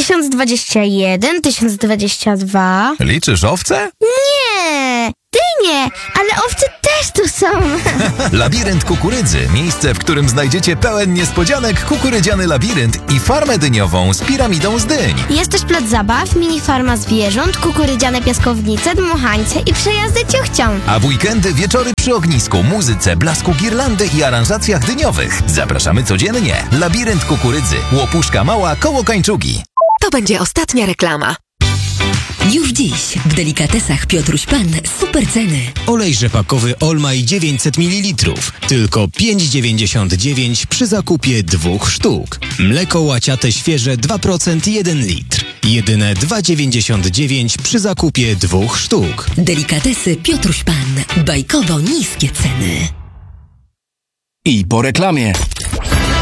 1021, 1022. Liczysz owce? Nie, dynie, ale owce też tu są. Labirynt kukurydzy. Miejsce, w którym znajdziecie pełen niespodzianek kukurydziany labirynt i farmę dyniową z piramidą z dyń. Jest też plac zabaw, mini farma zwierząt, kukurydziane piaskownice, dmuchańce i przejazdy ciuchcią. A w weekendy wieczory przy ognisku, muzyce, blasku girlandy i aranżacjach dyniowych. Zapraszamy codziennie. Labirynt kukurydzy. Łopuszka Mała koło Kańczugi. To będzie ostatnia reklama. Już dziś w delikatesach Piotruś Pan super ceny. Olej rzepakowy Olmaj 900 ml. Tylko 5,99 przy zakupie 2 sztuk. Mleko łaciate świeże 2% 1 litr. Jedyne 2,99 przy zakupie 2 sztuk. Delikatesy Piotruś Pan. Bajkowo niskie ceny. I po reklamie.